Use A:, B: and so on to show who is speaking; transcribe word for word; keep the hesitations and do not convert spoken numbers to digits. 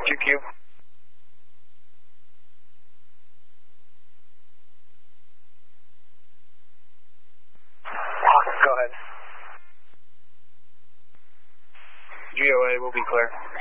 A: Q Q. Go ahead. G O A will be clear.